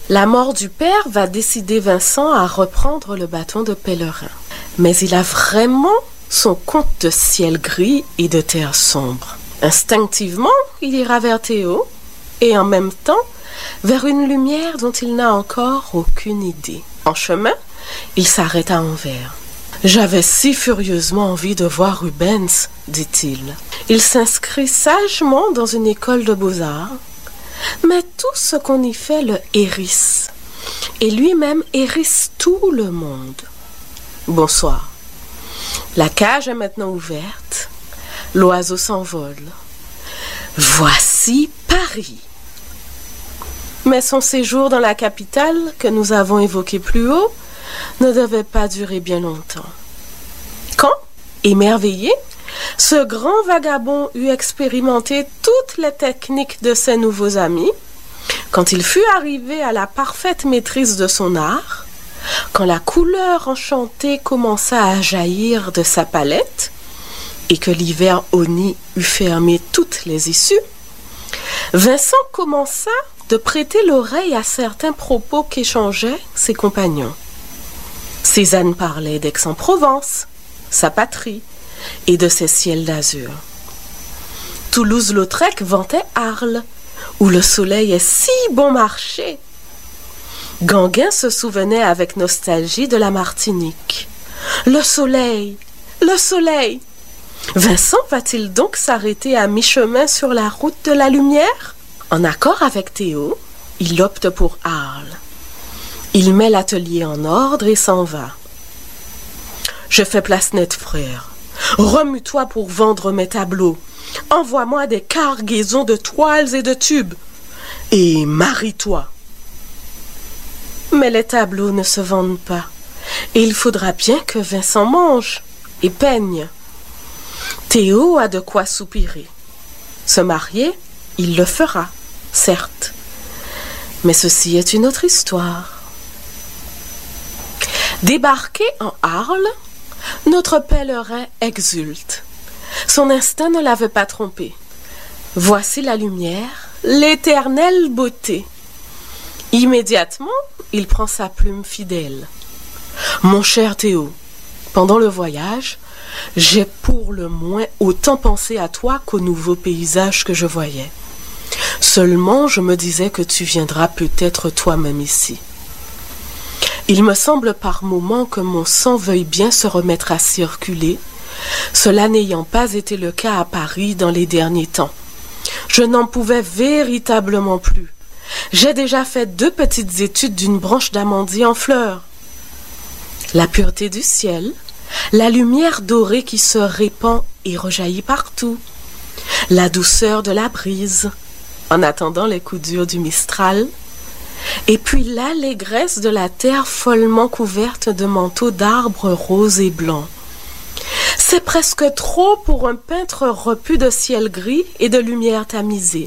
La mort du père va décider Vincent à reprendre le bâton de pèlerin. Mais il a vraiment son compte de ciel gris et de terre sombre. Instinctivement, il ira vers Théo et en même temps vers une lumière dont il n'a encore aucune idée. En chemin, il s'arrête à Anvers. « J'avais si furieusement envie de voir Rubens, dit-il. Il s'inscrit sagement dans une école de beaux-arts, mais tout ce qu'on y fait le hérisse, et lui-même hérisse tout le monde. Bonsoir. La cage est maintenant ouverte, l'oiseau s'envole. Voici Paris. » Mais son séjour dans la capitale, que nous avons évoqué plus haut, ne devait pas durer bien longtemps. Quand, émerveillé, ce grand vagabond eut expérimenté toutes les techniques de ses nouveaux amis, quand il fut arrivé à la parfaite maîtrise de son art, quand la couleur enchantée commença à jaillir de sa palette, et que l'hiver honni eut fermé toutes les issues, Vincent commença de prêter l'oreille à certains propos qu'échangeaient ses compagnons. Cézanne parlait d'Aix-en-Provence, sa patrie, et de ses ciels d'azur. Toulouse-Lautrec vantait Arles, où le soleil est si bon marché. Gauguin se souvenait avec nostalgie de la Martinique. Le soleil, le soleil! Vincent va-t-il donc s'arrêter à mi-chemin sur la route de la lumière? En accord avec Théo, il opte pour Arles. Il met l'atelier en ordre et s'en va. « Je fais place nette, frère. Remue-toi pour vendre mes tableaux. Envoie-moi des cargaisons de toiles et de tubes. Et marie-toi. » Mais les tableaux ne se vendent pas. Et il faudra bien que Vincent mange et peigne. Théo a de quoi soupirer. Se marier, il le fera, certes. Mais ceci est une autre histoire. Débarqué en Arles, notre pèlerin exulte. Son instinct ne l'avait pas trompé. Voici la lumière, l'éternelle beauté. Immédiatement, il prend sa plume fidèle. « Mon cher Théo, pendant le voyage, j'ai pour le moins autant pensé à toi qu'aux nouveaux paysages que je voyais. Seulement, je me disais que tu viendras peut-être toi-même ici. Il me semble par moments que mon sang veuille bien se remettre à circuler, cela n'ayant pas été le cas à Paris dans les derniers temps. Je n'en pouvais véritablement plus. J'ai déjà fait 2 petites études d'une branche d'amandier en fleurs. La pureté du ciel, la lumière dorée qui se répand et rejaillit partout, la douceur de la brise, en attendant les coups durs du Mistral, et puis l'allégresse de la terre follement couverte de manteaux d'arbres roses et blancs. C'est presque trop pour un peintre repu de ciel gris et de lumière tamisée.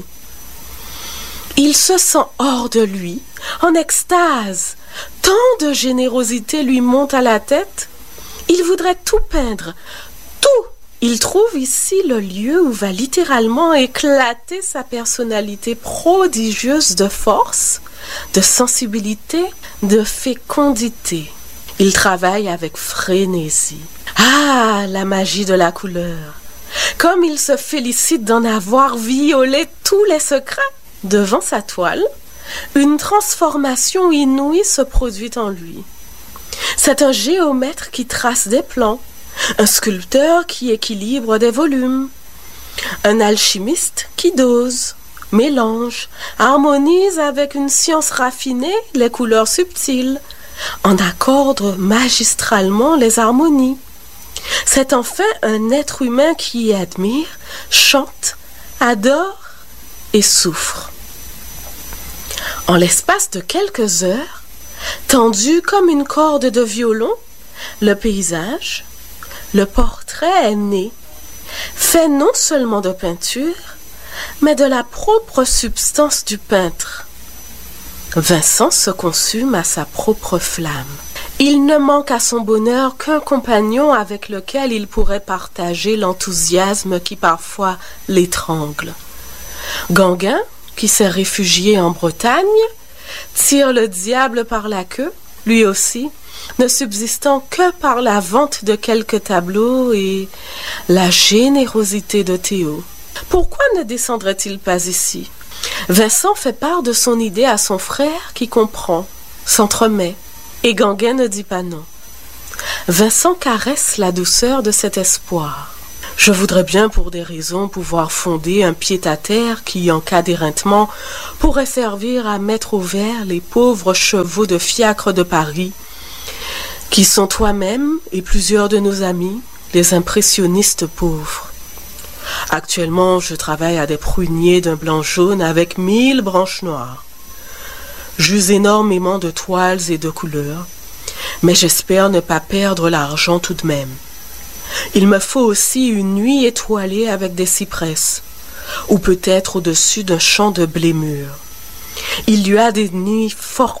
Il se sent hors de lui, en extase. Tant de générosité lui monte à la tête. Il voudrait tout peindre, tout. Il trouve ici le lieu où va littéralement éclater sa personnalité prodigieuse de force, de sensibilité, de fécondité. Il travaille avec frénésie. Ah, la magie de la couleur! Comme il se félicite d'en avoir violé tous les secrets! Devant sa toile, une transformation inouïe se produit en lui. C'est un géomètre qui trace des plans, un sculpteur qui équilibre des volumes, un alchimiste qui dose, mélange, harmonise avec une science raffinée les couleurs subtiles, en accorde magistralement les harmonies. C'est enfin un être humain qui admire, chante, adore et souffre. En l'espace de quelques heures, tendu comme une corde de violon, le paysage, le portrait est né, fait non seulement de peinture, mais de la propre substance du peintre. Vincent se consume à sa propre flamme. Il ne manque à son bonheur qu'un compagnon avec lequel il pourrait partager l'enthousiasme qui parfois l'étrangle. Gauguin, qui s'est réfugié en Bretagne, tire le diable par la queue, lui aussi, ne subsistant que par la vente de quelques tableaux et la générosité de Théo. Pourquoi ne descendrait-il pas ici? Vincent fait part de son idée à son frère qui comprend, s'entremet, et Gauguin ne dit pas non. Vincent caresse la douceur de cet espoir. Je voudrais bien pour des raisons pouvoir fonder un pied-à-terre qui, en cas d'éreintement, pourrait servir à mettre au vert les pauvres chevaux de fiacre de Paris, qui sont toi-même et plusieurs de nos amis, les impressionnistes pauvres. Actuellement, je travaille à des pruniers d'un blanc jaune avec 1000 branches noires. J'use énormément de toiles et de couleurs, mais j'espère ne pas perdre l'argent tout de même. Il me faut aussi une nuit étoilée avec des cypresses, ou peut-être au-dessus d'un champ de blé mûr. Il y a des nuits fort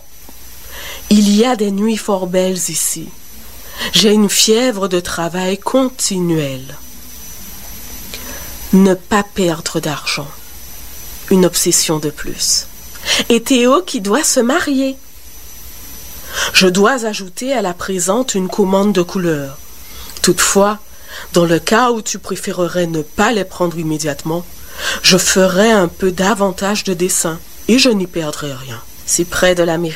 belles ici. J'ai une fièvre de travail continuelle. Ne pas perdre d'argent. Une obsession de plus. Et Théo qui doit se marier. Je dois ajouter à la présente une commande de couleurs. Toutefois, dans le cas où tu préférerais ne pas les prendre immédiatement, je ferai un peu davantage de dessin et je n'y perdrai rien. Si près de la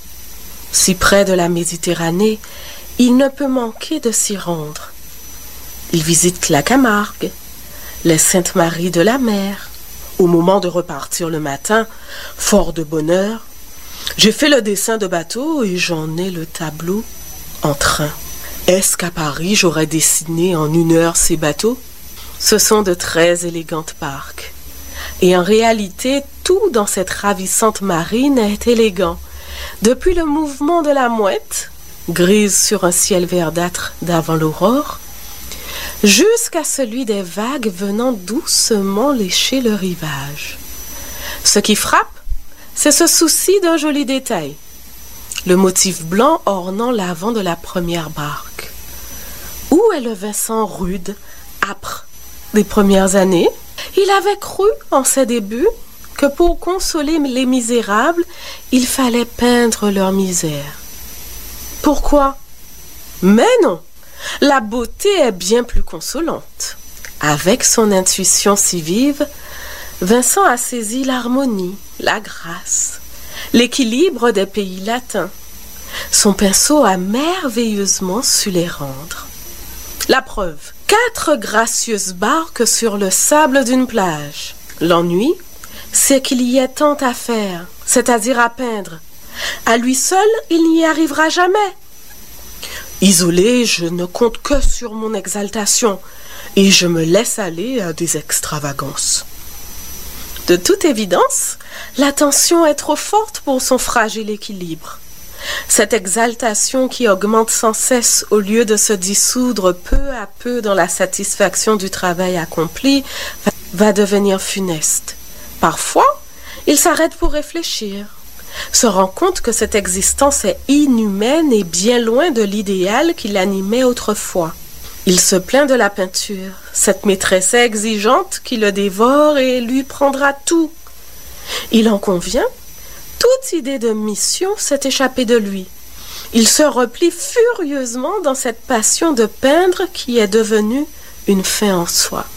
Méditerranée, il ne peut manquer de s'y rendre. Il visite la Camargue, les Saintes-Maries de la Mer. Au moment de repartir le matin, fort de bonheur, j'ai fait le dessin de bateau et j'en ai le tableau en train. Est-ce qu'à Paris, j'aurais dessiné en 1 heure ces bateaux? Ce sont de très élégantes barques. Et en réalité, tout dans cette ravissante marine est élégant. Depuis le mouvement de la mouette, grise sur un ciel verdâtre d'avant l'aurore, jusqu'à celui des vagues venant doucement lécher le rivage. Ce qui frappe, c'est ce souci d'un joli détail. Le motif blanc ornant l'avant de la première barque. Où est le Vincent rude, âpre des premières années? Il avait cru, en ses débuts, que pour consoler les misérables, il fallait peindre leur misère. Pourquoi? Mais non, la beauté est bien plus consolante. Avec son intuition si vive, Vincent a saisi l'harmonie, la grâce, l'équilibre des pays latins. Son pinceau a merveilleusement su les rendre. La preuve, 4 gracieuses barques sur le sable d'une plage. L'ennui, c'est qu'il y ait tant à faire, c'est-à-dire à peindre. À lui seul, il n'y arrivera jamais. Isolé, je ne compte que sur mon exaltation et je me laisse aller à des extravagances. De toute évidence, la tension est trop forte pour son fragile équilibre. Cette exaltation qui augmente sans cesse au lieu de se dissoudre peu à peu dans la satisfaction du travail accompli va devenir funeste. Parfois, il s'arrête pour réfléchir, se rend compte que cette existence est inhumaine et bien loin de l'idéal qui l'animait autrefois. Il se plaint de la peinture, cette maîtresse exigeante qui le dévore et lui prendra tout. Il en convient, toute idée de mission s'est échappée de lui. Il se replie furieusement dans cette passion de peindre qui est devenue une fin en soi.